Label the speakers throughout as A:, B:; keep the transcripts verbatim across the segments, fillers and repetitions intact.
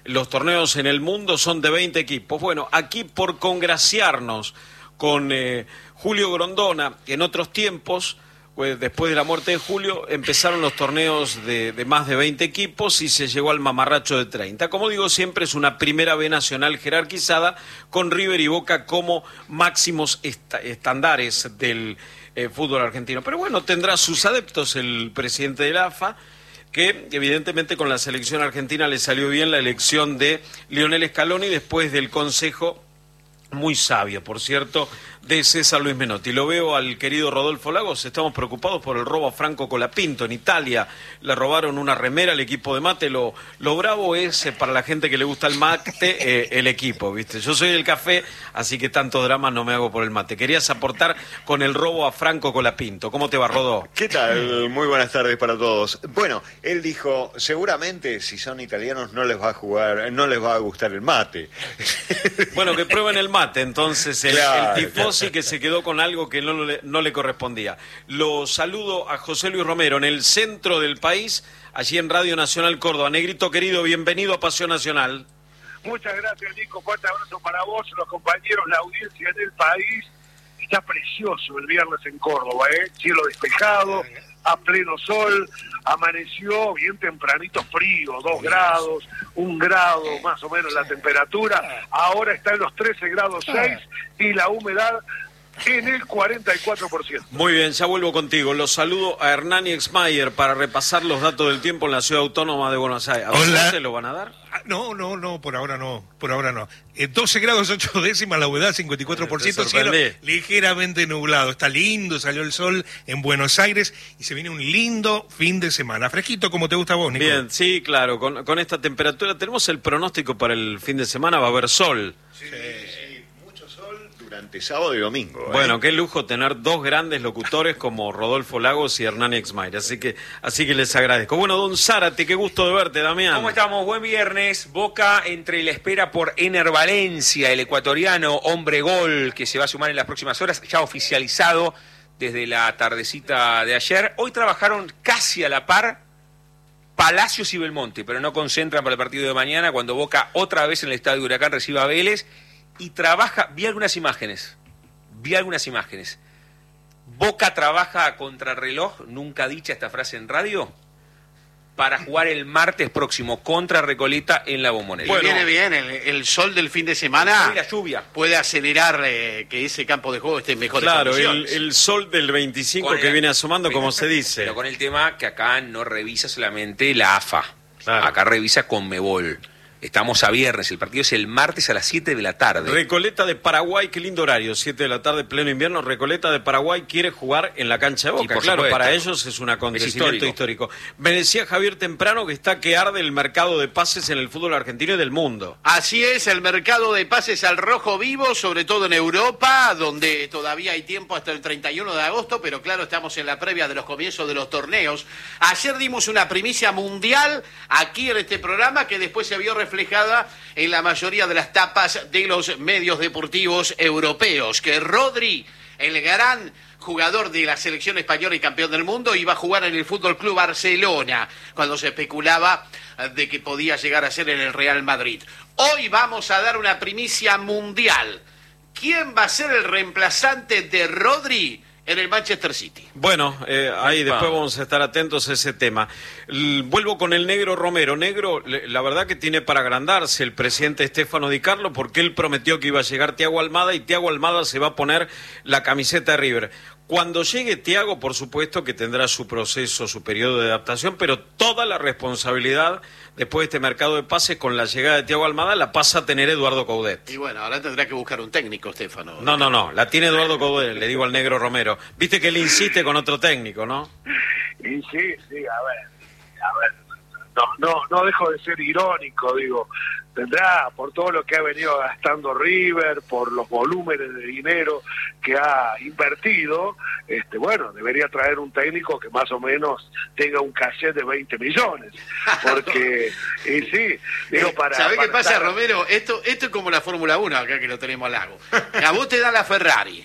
A: Los torneos en el mundo son de veinte equipos. Bueno, aquí por congraciarnos con eh, Julio Grondona, en otros tiempos, pues, después de la muerte de Julio, empezaron los torneos de, de más de veinte equipos y se llegó al mamarracho de treinta. Como digo siempre, es una primera B nacional jerarquizada con River y Boca como máximos est estándares del eh, fútbol argentino. Pero bueno, tendrá sus adeptos el presidente de la A F A, que evidentemente con la selección argentina le salió bien la elección de Lionel Scaloni después del consejo muy sabio, por cierto, de César Luis Menotti. Lo veo al querido Rodolfo Lagos. Estamos preocupados por el robo a Franco Colapinto. En Italia le robaron una remera al equipo de mate. Lo, lo bravo es, eh, para la gente que le gusta el mate, eh, el equipo, ¿viste? Yo soy del café, así que tanto drama no me hago por el mate. Querías aportar con el robo a Franco Colapinto. ¿Cómo te va, Rodó?
B: ¿Qué tal? Muy buenas tardes para todos. Bueno, él dijo, seguramente si son italianos no les va a jugar, no les va a gustar el mate.
A: Bueno, que prueben el mate, entonces, el,
B: Claro,
A: el tifosi que se quedó con algo que no le, no le correspondía. Lo saludo a José Luis Romero, en el centro del país, allí en Radio Nacional Córdoba. Negrito querido, bienvenido a Pasión Nacional.
C: Muchas gracias, Nico. Fuerte abrazo para vos, los compañeros, la audiencia en el país. Está precioso el viernes en Córdoba, ¿eh? Cielo despejado, a pleno sol, amaneció bien tempranito frío, dos grados, un grado más o menos la temperatura, ahora está en los trece grados seis y la humedad en el cuarenta y cuatro por ciento.
A: Muy bien, ya vuelvo contigo. Los saludo a Hernán Exmayer para repasar los datos del tiempo en la Ciudad Autónoma de Buenos Aires. ¿A
D: Hola.
A: se lo van a dar?
D: No, no, no, por ahora no, por ahora no. Eh, doce grados ocho décimas, la humedad cincuenta y cuatro por ciento,
A: Te
D: cielo
A: sorprendí.
D: ligeramente nublado. Está lindo, salió el sol en Buenos Aires y se viene un lindo fin de semana. Fresquito como te gusta a vos, Nico.
A: Bien, sí, claro, con, con esta temperatura tenemos el pronóstico para el fin de semana, va a haber sol.
B: Sí, sí, mucho sol durante sábado y domingo. ¿eh?
A: Bueno, qué lujo tener dos grandes locutores como Rodolfo Lagos y Hernán Exmayer, así que, así que les agradezco. Bueno, don Zárate, qué gusto de verte, Damián.
E: ¿Cómo estamos? Buen viernes. Boca entre la espera por Ener Valencia, el ecuatoriano, hombre gol, que se va a sumar en las próximas horas, ya oficializado desde la tardecita de ayer. Hoy trabajaron casi a la par Palacios y Belmonte, pero no concentran para el partido de mañana, cuando Boca otra vez en el estadio de Huracán reciba a Vélez y trabaja. Vi algunas imágenes, vi algunas imágenes. Boca trabaja a contrarreloj, nunca dicha esta frase en radio, para jugar el martes próximo contra Recoleta en la Bombonera.
F: Bueno, viene bien, el, el sol del fin de semana
E: y la lluvia
F: puede acelerar eh, que ese campo de juego esté en mejores
A: Claro, el,
F: condiciones.
A: el sol del veinticinco
E: Con
A: que
E: el-
A: viene asomando,
E: pero-
A: como se dice.
E: Pero con el tema que acá no revisa solamente la A F A,
A: Claro.
E: acá revisa Conmebol. Estamos a viernes, el partido es el martes a las siete de la tarde.
A: Recoleta de Paraguay, qué lindo horario, siete de la tarde, pleno invierno. Recoleta de Paraguay quiere jugar en la cancha de
E: Y
A: Boca.
E: por
A: Claro,
E: supuesto.
A: para ellos es un acontecimiento
E: Es
A: histórico. Me decía Javier temprano que está que arde el mercado de pases en el fútbol argentino y del mundo.
F: Así es, el mercado de pases al rojo vivo, sobre todo en Europa, donde todavía hay tiempo hasta el treinta y uno de agosto, pero claro, estamos en la previa de los comienzos de los torneos. Ayer dimos una primicia mundial aquí en este programa que después se vio reflejada en la mayoría de las tapas de los medios deportivos europeos, que Rodri, el gran jugador de la selección española y campeón del mundo, iba a jugar en el Fútbol Club Barcelona, cuando se especulaba de que podía llegar a ser en el Real Madrid. Hoy vamos a dar una primicia mundial. ¿Quién va a ser el reemplazante de Rodri en el Manchester City?
A: Bueno, eh, ahí
E: Epa.
A: después vamos a estar atentos a ese tema. L- vuelvo con el negro Romero. Negro, le- la verdad que tiene para agrandarse el presidente Stefano Di Carlo, porque él prometió que iba a llegar Thiago Almada y Thiago Almada se va a poner la camiseta de River. Cuando llegue Thiago, por supuesto que tendrá su proceso, su periodo de adaptación, pero toda la responsabilidad después de este mercado de pases con la llegada de Thiago Almada la pasa a tener Eduardo Coudet.
F: Y bueno, ahora tendrá que buscar un técnico, Stefano.
A: No, no, no, la tiene Eduardo Coudet, le digo al negro Romero. Viste que él insiste con otro técnico, ¿no?
C: Y sí, sí, a ver, a ver, no, no, no dejo de ser irónico, digo, tendrá por todo lo que ha venido gastando River, por los volúmenes de dinero que ha invertido, este, bueno, debería traer un técnico que más o menos tenga un caché de veinte millones, porque, y sí, digo, para...
F: ¿Sabés qué
C: para
F: pasa,
C: estar-
F: Romero? Esto, esto es como la Fórmula uno, acá que lo tenemos al lago. A vos te dan la Ferrari.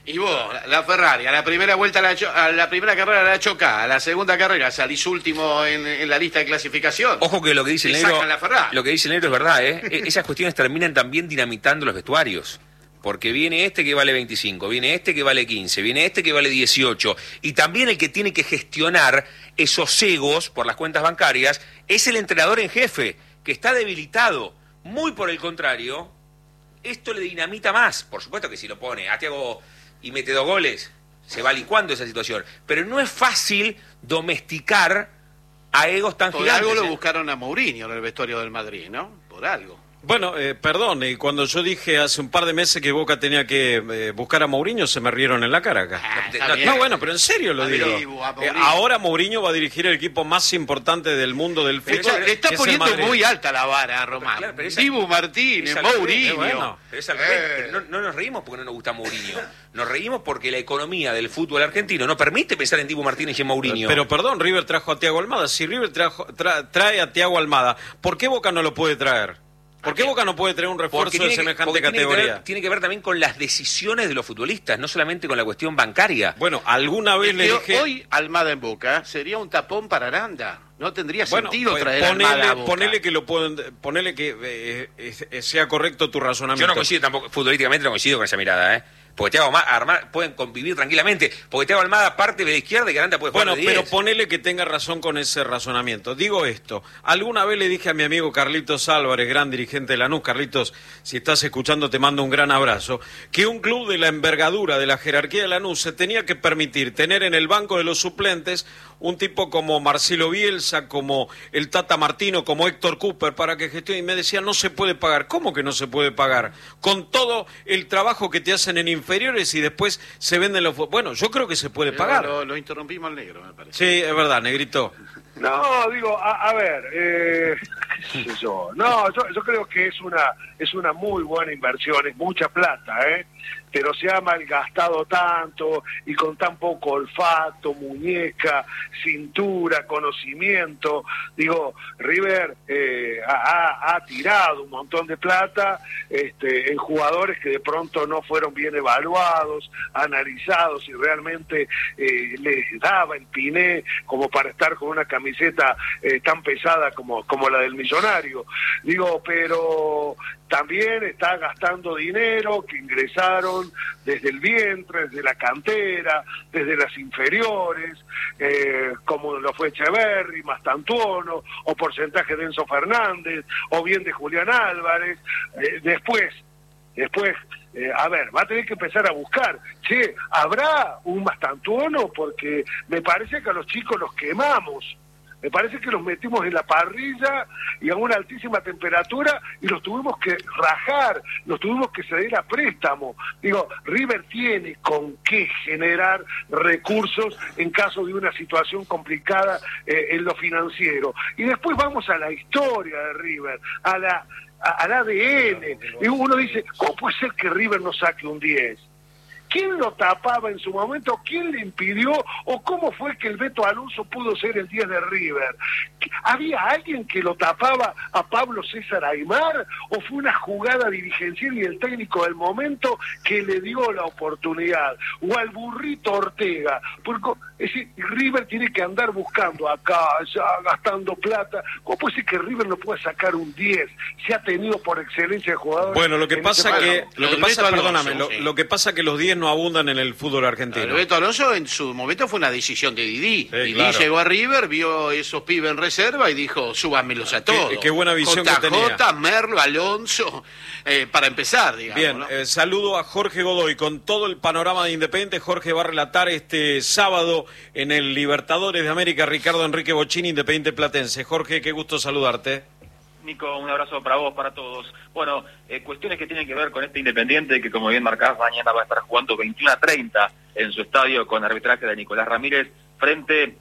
F: Y vos, la Ferrari, a la primera vuelta, la cho- a la primera carrera la chocá, a la segunda carrera salís último en, en la lista de clasificación.
E: Ojo que lo que dice el
F: Te
E: negro,
F: sacan la Ferrari.
E: lo que dice el negro es verdad, ¿eh? E- Esas cuestiones terminan también dinamitando los vestuarios. Porque viene este que vale veinticinco, viene este que vale quince, viene este que vale dieciocho. Y también el que tiene que gestionar esos egos por las cuentas bancarias es el entrenador en jefe, que está debilitado. Muy por el contrario, esto le dinamita más. Por supuesto que si lo pone a Thiago y mete dos goles, se va licuando esa situación. Pero no es fácil domesticar a egos tan
F: Por
E: gigantes.
F: algo lo
E: ¿eh?
F: buscaron a Mourinho en el vestuario del Madrid, ¿no? Por algo.
A: Bueno, eh, perdón, y cuando yo dije hace un par de meses que Boca tenía que eh, buscar a Mourinho, se me rieron en la cara acá.
F: Ah, está
E: no,
F: bien.
A: No, bueno, pero en serio lo
F: A
A: digo.
F: Dibu, a
A: Eh,
F: Mourinho.
A: ahora Mourinho va a dirigir el equipo más importante del mundo del
F: Le
A: fútbol.
F: está, le está
A: que es el
F: poniendo
A: Madrid.
F: muy alta la vara, Román.
E: Claro, pero esa-
F: Dibu Martínez,
E: Es al revés,
F: Mourinho.
A: eh, bueno.
E: Pero es al revés.
F: Eh.
E: Pero no, no nos reímos porque no nos gusta Mourinho. Nos reímos porque la economía del fútbol argentino no permite pensar en Dibu Martínez y en Mourinho.
A: Pero perdón, River trajo a Thiago Almada. Si River trajo- tra- trae a Thiago Almada, ¿por qué Boca no lo puede traer? ¿Por qué Boca no puede traer un refuerzo de
E: tiene que-
A: semejante
E: porque tiene que
A: categoría?
E: ver- Tiene que ver también con las decisiones de los futbolistas, no solamente con la cuestión bancaria.
A: Bueno, alguna vez
F: Es
A: le
F: que
A: dije...
F: hoy Almada en Boca sería un tapón para Aranda. No tendría
A: Bueno,
F: sentido
A: pues,
F: traer a Almada
A: ponele,
F: a Boca.
A: ponele que lo pueden, ponele que eh, eh, eh, sea correcto tu razonamiento.
E: Yo no coincido tampoco, futbolísticamente no coincido con esa mirada, ¿eh? Porque Thiago Almada, Armada pueden convivir tranquilamente. Porque Thiago Almada parte de la izquierda y que Aranda puede jugar
A: Bueno,
E: de
A: pero
E: diez.
A: ponele que tenga razón con ese razonamiento. Digo esto, alguna vez le dije a mi amigo Carlitos Álvarez, gran dirigente de Lanús, Carlitos, si estás escuchando te mando un gran abrazo, que un club de la envergadura, de la jerarquía de Lanús, se tenía que permitir tener en el banco de los suplentes un tipo como Marcelo Bielsa, como el Tata Martino, como Héctor Cooper, para que gestione. Y me decía, no se puede pagar. ¿Cómo que no se puede pagar? Con todo el trabajo que te hacen en inferiores y después se venden los... Bueno, yo creo que se puede
F: Pero
A: pagar.
F: Lo, lo interrumpimos al negro, me parece.
A: Sí, es verdad, Negrito.
C: No, digo, a, a ver, eh, qué sé yo. No, yo, yo creo que es una es una muy buena inversión, es mucha plata, ¿eh? Pero se ha malgastado tanto y con tan poco olfato, muñeca, cintura, conocimiento. Digo, River eh, ha, ha tirado un montón de plata este, en jugadores que de pronto no fueron bien evaluados, analizados y realmente eh, les daba el piné como para estar con una camiseta eh, tan pesada como, como la del Millonario. Digo, pero también está gastando dinero que ingresaron desde el vientre, desde la cantera, desde las inferiores, eh, como lo fue Echeverri, Mastantuono, o porcentaje de Enzo Fernández, o bien de Julián Álvarez. Eh, después, después, eh, a ver, va a tener que empezar a buscar. Che, ¿habrá un Mastantuono? Porque me parece que a los chicos los quemamos. Me parece que los metimos en la parrilla y a una altísima temperatura y los tuvimos que rajar, los tuvimos que ceder a préstamo. Digo, River tiene con qué generar recursos en caso de una situación complicada eh, en lo financiero. Y después vamos a la historia de River, a la a, al A D N. Y uno dice, ¿cómo puede ser que River no saque un diez? ¿Quién lo tapaba en su momento? ¿Quién le impidió? ¿O cómo fue que el Beto Alonso pudo ser el diez de River? ¿Había alguien que lo tapaba a Pablo César Aimar? ¿O fue una jugada dirigencial y el técnico del momento que le dio la oportunidad? ¿O al burrito Ortega? Porque es decir, River tiene que andar buscando acá, allá, gastando plata. ¿Cómo puede ser que River no pueda sacar un diez? Se ha tenido por excelencia de jugadores.
A: Bueno, lo que
C: en
A: pasa
C: este
A: que,
C: país.
A: lo que
F: del
A: pasa,
F: Beto Alonso,
A: perdóname, lo,
F: sí.
A: lo que pasa que los diez no abundan en el fútbol argentino.
F: El Beto Alonso en su momento fue una decisión de Didi.
A: Sí,
F: Didi
A: claro.
F: llegó a River, vio esos pibes en reserva y dijo, súbanmelos a todos.
A: qué buena visión que
F: J J,
A: tenía.
F: Merlo, Alonso, eh, para empezar, digamos.
A: Bien,
F: ¿no?
A: eh, saludo a Jorge Godoy. Con todo el panorama de Independiente, Jorge va a relatar este sábado en el Libertadores de América, Ricardo Enrique Bochini, Independiente Platense. Jorge, qué gusto saludarte.
G: Nico, un abrazo para vos, para todos. Bueno, eh, cuestiones que tienen que ver con este Independiente que, como bien marcás, mañana va a estar jugando veintiuno a treinta en su estadio con arbitraje de Nicolás Ramírez frente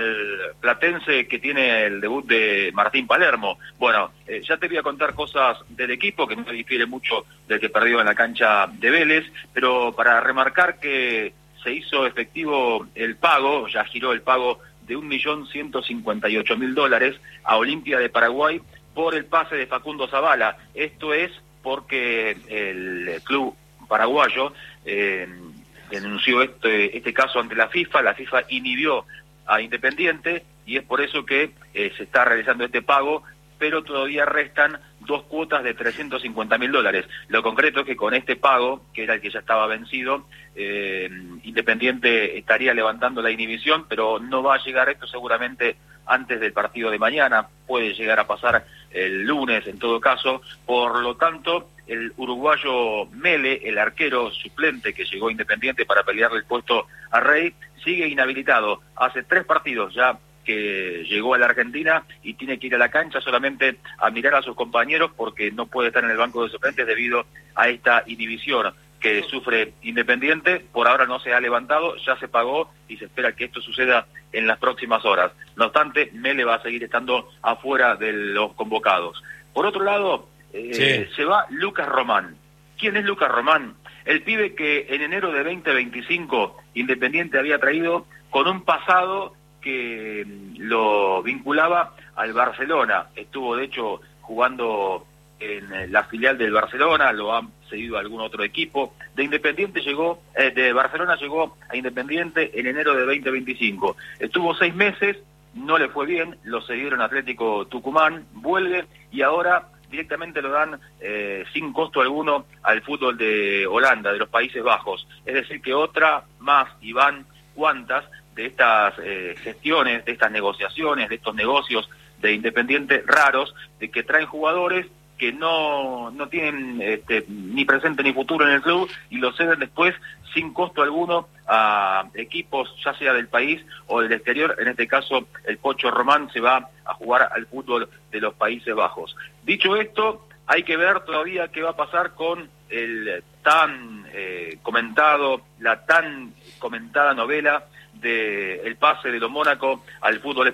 G: al Platense que tiene el debut de Martín Palermo. Bueno, eh, ya te voy a contar cosas del equipo que no se difiere mucho del que perdió en la cancha de Vélez, pero para remarcar que se hizo efectivo el pago, ya giró el pago de un millón ciento cincuenta y ocho mil dólares a Olimpia de Paraguay por el pase de Facundo Zavala. Esto es porque el club paraguayo eh, denunció este, este caso ante la FIFA, la FIFA inhibió a Independiente y es por eso que eh, se está realizando este pago, pero todavía restan dos cuotas de trescientos cincuenta mil dólares. Lo concreto es que con este pago, que era el que ya estaba vencido, eh, Independiente estaría levantando la inhibición, pero no va a llegar esto seguramente antes del partido de mañana, puede llegar a pasar el lunes en todo caso. Por lo tanto, el uruguayo Mele, el arquero suplente que llegó a Independiente para pelearle el puesto a Rey, sigue inhabilitado. Hace tres partidos ya que llegó a la Argentina y tiene que ir a la cancha solamente a mirar a sus compañeros porque no puede estar en el banco de suplentes debido a esta inhibición que sufre Independiente. Por ahora no se ha levantado, ya se pagó y se espera que esto suceda en las próximas horas. No obstante, Mele va a seguir estando afuera de los convocados. Por otro lado, eh, sí. se va Lucas Román. ¿Quién es Lucas Román? El pibe que en enero de veinte veinticinco Independiente había traído con un pasado que lo vinculaba al Barcelona. Estuvo de hecho jugando en la filial del Barcelona, lo han seguido algún otro equipo. De Independiente llegó, eh, de Barcelona llegó a Independiente en enero de veinte veinticinco. Estuvo seis meses, no le fue bien, lo cedieron Atlético Tucumán, vuelve y ahora directamente lo dan eh, sin costo alguno al fútbol de Holanda, de los Países Bajos. Es decir, que otra más, y van cuantas de estas eh, gestiones, de estas negociaciones, de estos negocios de Independiente raros, de que traen jugadores que no, no tienen este, ni presente ni futuro en el club y lo ceden después sin costo alguno a equipos ya sea del país o del exterior. En este caso el Pocho Román se va a jugar al fútbol de los Países Bajos. Dicho esto, hay que ver todavía qué va a pasar con el tan eh, comentado, la tan comentada novela de el pase de lo Mónaco al fútbol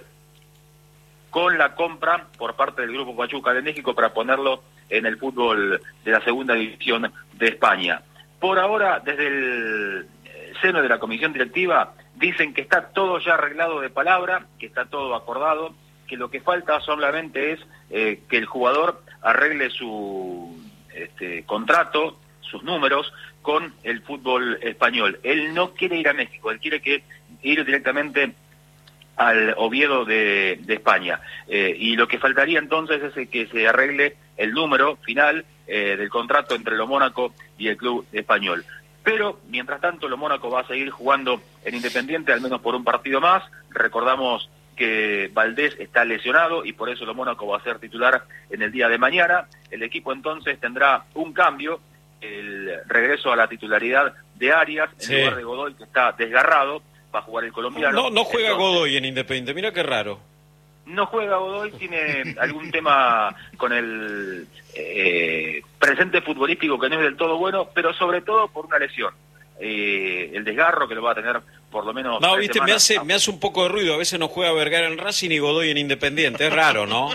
G: con la compra por parte del Grupo Pachuca de México para ponerlo en el fútbol de la segunda división de España. Por ahora, desde el seno de la comisión directiva, dicen que está todo ya arreglado de palabra, que está todo acordado, que lo que falta solamente es eh, que el jugador arregle su este, contrato, sus números, con el fútbol español. Él no quiere ir a México, él quiere que ir directamente al Oviedo de, de España. Eh, y lo que faltaría entonces es que se arregle el número final eh, del contrato entre lo Mónaco y el club español. Pero, mientras tanto, lo Mónaco va a seguir jugando en Independiente, al menos por un partido más. Recordamos que Valdés está lesionado y por eso lo Mónaco va a ser titular en el día de mañana. El equipo entonces tendrá un cambio, el regreso a la titularidad de Arias, en sí. lugar de Godoy, que está desgarrado. Va a jugar el colombiano.
A: No, no juega
G: Entonces,
A: Godoy en Independiente, mira qué raro.
G: No juega Godoy, tiene algún tema con el eh, presente futbolístico que no es del todo bueno, pero sobre todo por una lesión. Eh, el desgarro que lo va a tener por lo menos...
A: No, viste, me hace, me hace un poco de ruido, a veces no juega Vergara en Racing y Godoy en Independiente, es raro, ¿no?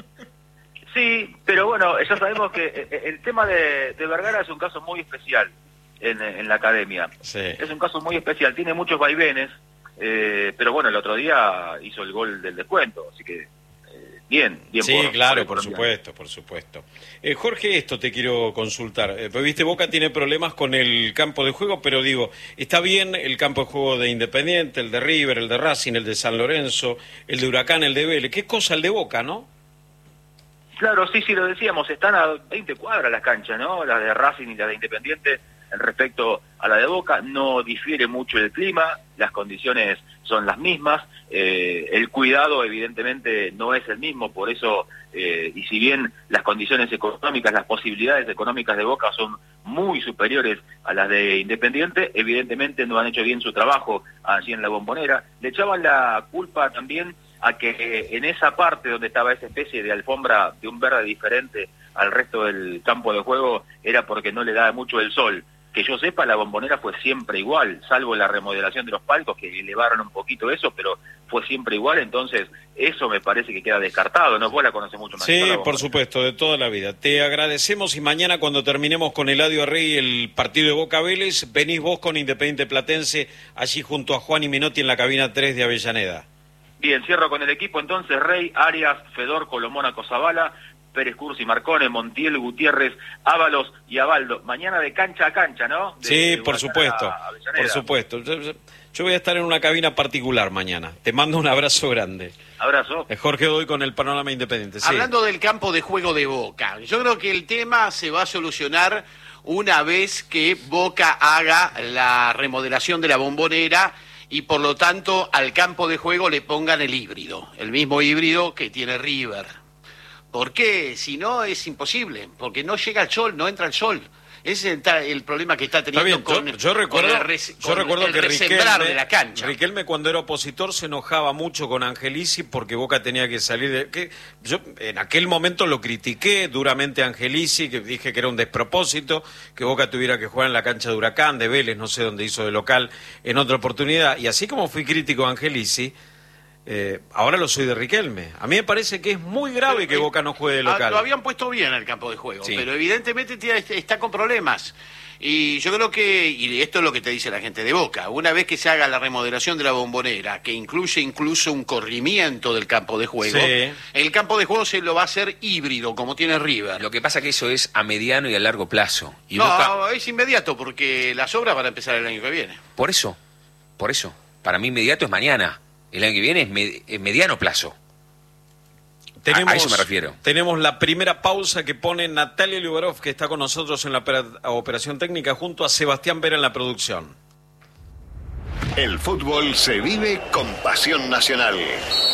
G: Sí, pero bueno, ya sabemos que el tema de, de Vergara es un caso muy especial. En, en la academia. Sí. Es un caso muy especial, tiene muchos vaivenes, eh, pero bueno, el otro día hizo el gol del descuento, así que eh, bien, bien.
A: Sí,
G: por,
A: claro,
G: por,
A: por supuesto, por supuesto. Eh, Jorge, esto te quiero consultar. Eh, pues, viste, Boca tiene problemas con el campo de juego, pero digo, está bien el campo de juego de Independiente, el de River, el de Racing, el de San Lorenzo, el de Huracán, el de Vélez. ¿Qué cosa el de Boca, no?
G: Claro, sí, sí, lo decíamos, están a veinte cuadras las canchas, ¿no? Las de Racing y las de Independiente. Respecto a la de Boca, no difiere mucho el clima, las condiciones son las mismas, eh, el cuidado evidentemente no es el mismo, por eso, eh, y si bien las condiciones económicas, las posibilidades económicas de Boca son muy superiores a las de Independiente, evidentemente no han hecho bien su trabajo allí en la Bombonera. Le echaban la culpa también a que en esa parte donde estaba esa especie de alfombra de un verde diferente al resto del campo de juego, era porque no le daba mucho el sol. Que yo sepa, la Bombonera fue siempre igual, salvo la remodelación de los palcos, que elevaron un poquito eso, pero fue siempre igual, entonces eso me parece que queda descartado, ¿no? Vos la conocés mucho más.
A: Sí, por supuesto, de toda la vida. Te agradecemos y mañana cuando terminemos con Eladio Rey el partido de Boca Vélez, venís vos con Independiente Platense, allí junto a Juan y Menotti en la cabina tres de Avellaneda.
G: Bien, cierro con el equipo entonces: Rey, Arias, Fedor, Colomónaco, Zavala, Pérez Cursi, Marcone, Montiel, Gutiérrez, Ábalos y Abaldo. Mañana de cancha a cancha, ¿no? De,
A: Sí,
G: de
A: por
G: Huracán
A: supuesto,
G: a Avellaneda.
A: por supuesto. Yo, yo- yo voy a estar en una cabina particular mañana. Te mando un abrazo grande.
G: Abrazo.
A: Eh, Jorge Doy con el Panorama Independiente. Sí.
F: Hablando del campo de juego de Boca, yo creo que el tema se va a solucionar una vez que Boca haga la remodelación de la Bombonera y por lo tanto al campo de juego le pongan el híbrido, el mismo híbrido que tiene River. ¿Por qué? Si no es imposible, porque no llega el sol, no entra el sol. Ese es el, el problema que está
A: Está
F: teniendo
A: bien,
F: con,
A: yo, yo recuerdo,
F: con el, res-
A: yo
F: con
A: recuerdo
F: el
A: que
F: resembrar
A: Riquelme,
F: de la cancha.
A: Riquelme cuando era opositor se enojaba mucho con Angelici porque Boca tenía que salir de... Que yo en aquel momento lo critiqué duramente a Angelici, que dije que era un despropósito, que Boca tuviera que jugar en la cancha de Huracán, de Vélez, no sé dónde hizo de local en otra oportunidad. Y así como fui crítico a Angelici, eh, ahora lo soy de Riquelme. A mí me parece que es muy grave que Boca no juegue de
F: Ah,
A: local.
F: Lo habían puesto bien el campo de juego,
E: Sí.
F: pero evidentemente tiene- está con problemas. Y yo creo que, y esto es lo que te dice la gente de Boca, una vez que se haga la remodelación de la Bombonera, que incluye incluso un corrimiento del campo de juego,
A: Sí.
F: el campo de juego se lo va a hacer híbrido, como tiene River.
E: Lo que pasa que eso es a mediano y a largo plazo. Y
F: no,
E: Boca,
F: es inmediato, porque las obras van a empezar el año que viene.
E: por eso, por eso. Para mí inmediato es mañana. El año que viene es, me- es mediano plazo.
A: Tenemos,
E: A- a eso me refiero.
A: Tenemos la primera pausa que pone Natalia Liubarov, que está con nosotros en la opera- operación técnica, junto a Sebastián Vera en la producción.
H: El fútbol se vive con pasión nacional.